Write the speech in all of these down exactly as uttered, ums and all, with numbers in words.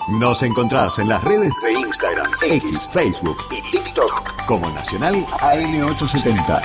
Nos encontrás en las redes de Instagram, X, Facebook y TikTok como Nacional A M ochocientos setenta.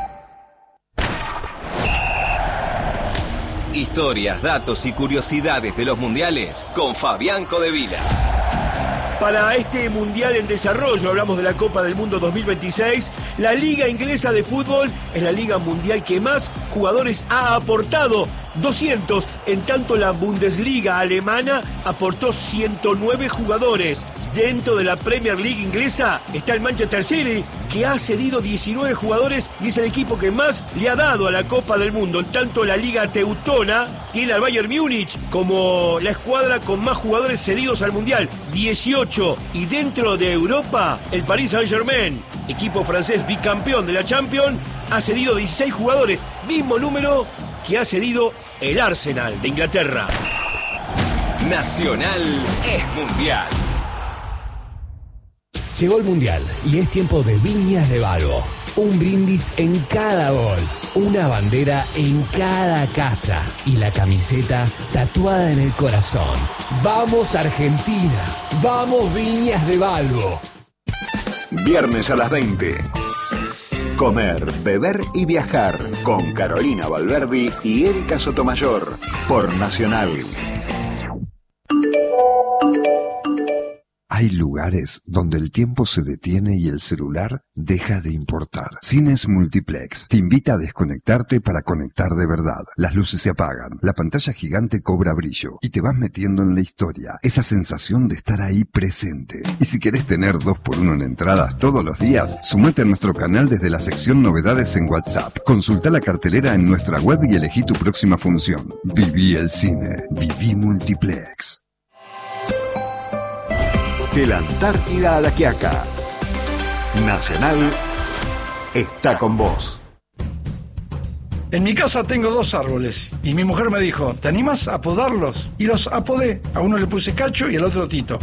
Historias, datos y curiosidades de los mundiales con Fabián Codevila. Para este Mundial en desarrollo, hablamos de la Copa del Mundo dos mil veintiséis, la Liga Inglesa de Fútbol es la liga mundial que más jugadores ha aportado, doscientos, en tanto la Bundesliga alemana aportó ciento nueve jugadores. Dentro de la Premier League inglesa está el Manchester City, que ha cedido diecinueve jugadores y es el equipo que más le ha dado a la Copa del Mundo. En tanto, la Liga Teutona tiene al Bayern Múnich como la escuadra con más jugadores cedidos al Mundial, dieciocho. Y dentro de Europa, el Paris Saint-Germain, equipo francés bicampeón de la Champions, ha cedido dieciséis jugadores, mismo número que ha cedido el Arsenal de Inglaterra. Nacional es mundial. Llegó el Mundial y es tiempo de Viñas de Balbo. Un brindis en cada gol, una bandera en cada casa y la camiseta tatuada en el corazón. ¡Vamos Argentina! ¡Vamos Viñas de Balbo! Viernes a las veinte. Comer, beber y viajar con Carolina Valverdi y Erika Sotomayor por Nacional. Hay lugares donde el tiempo se detiene y el celular deja de importar. Cines Multiplex te invita a desconectarte para conectar de verdad. Las luces se apagan, la pantalla gigante cobra brillo y te vas metiendo en la historia. Esa sensación de estar ahí presente. Y si querés tener dos por uno en entradas todos los días, sumate a nuestro canal desde la sección Novedades en WhatsApp. Consulta la cartelera en nuestra web y elegí tu próxima función. Viví el cine. Viví Multiplex. De la Antártida a la Quiaca, Nacional está con vos. En mi casa tengo dos árboles y mi mujer me dijo, ¿te animas a podarlos? Y los apodé. A uno le puse Cacho y al otro Tito.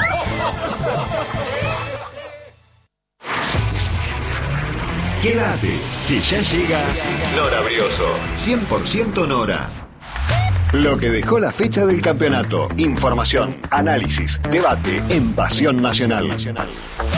Quédate, que ya llega Nora Brioso. cien por ciento Nora. Lo que dejó la fecha del campeonato. Información, análisis, debate en Pasión Nacional.